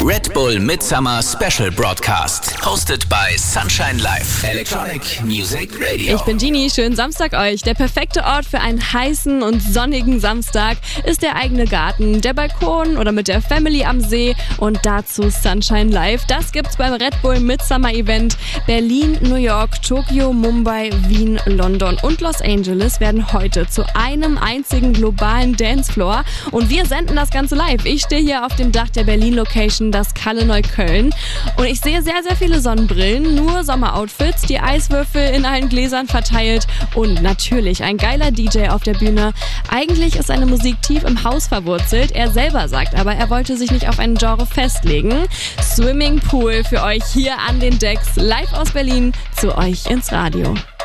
Red Bull Midsummer Special Broadcast. Hosted by Sunshine Live. Electronic Music Radio. Ich bin Genie, schönen Samstag euch. Der perfekte Ort für einen heißen und sonnigen Samstag ist der eigene Garten, der Balkon oder mit der Family am See und dazu Sunshine Live. Das gibt's beim Red Bull Midsummer Event. Berlin, New York, Tokio, Mumbai, Wien, London und Los Angeles werden heute zu einem einzigen globalen Dancefloor und wir senden das Ganze live. Ich stehe hier auf dem Dach der Berlin-Location, das Kalle Neukölln, und ich sehe sehr, sehr viele Sonnenbrillen, nur Sommeroutfits, die Eiswürfel in allen Gläsern verteilt und natürlich ein geiler DJ auf der Bühne. Eigentlich ist seine Musik tief im Haus verwurzelt, er selber sagt aber, er wollte sich nicht auf ein Genre festlegen. Swimmingpool für euch hier an den Decks, live aus Berlin, zu euch ins Radio.